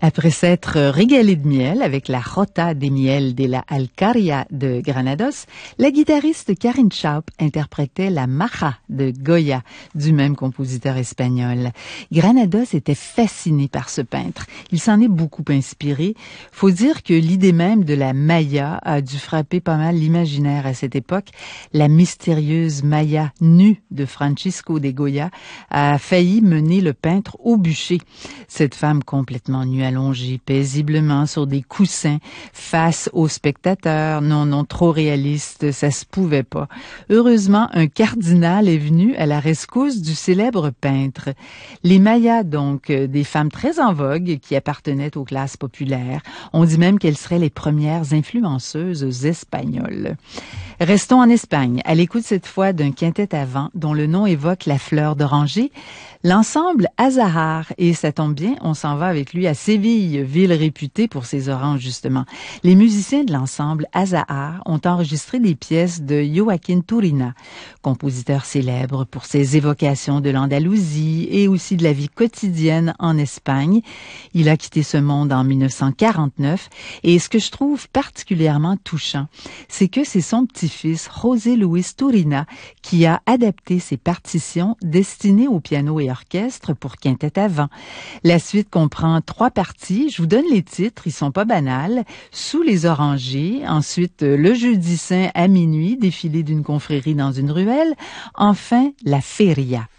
Après s'être régalé de miel avec la Jota de Miel de la Alcaria de Granados, la guitariste Karin Schaub interprétait la Maja de Goya, du même compositeur espagnol. Granados était fasciné par ce peintre. Il s'en est beaucoup inspiré. Faut dire que l'idée même de la Maya a dû frapper pas mal l'imaginaire à cette époque. La mystérieuse Maya nue de Francisco de Goya a failli mener le peintre au bûcher. Cette femme complètement nue allongée paisiblement sur des coussins face aux spectateurs. Non, trop réaliste, ça se pouvait pas. Heureusement, un cardinal est venu à la rescousse du célèbre peintre. Les Mayas, donc, des femmes très en vogue qui appartenaient aux classes populaires. On dit même qu'elles seraient les premières influenceuses espagnoles. Restons en Espagne, à l'écoute cette fois d'un quintet à vent dont le nom évoque la fleur d'oranger, l'ensemble Azahar, et ça tombe bien, on s'en va avec lui à Séville, ville réputée pour ses oranges justement. Les musiciens de l'ensemble Azahar ont enregistré des pièces de Joaquín Turina, compositeur célèbre pour ses évocations de l'Andalousie et aussi de la vie quotidienne en Espagne. Il a quitté ce monde en 1949 et ce que je trouve particulièrement touchant, c'est que c'est son petit-fils, José Luis Turina, qui a adapté ses partitions destinées au piano et orchestre pour quintet à vent. La suite comprend 3 parties. Je vous donne les titres, ils sont pas banals. Sous les orangers, ensuite le jeudi saint à minuit, défilé d'une confrérie dans une ruelle. Enfin, la feria.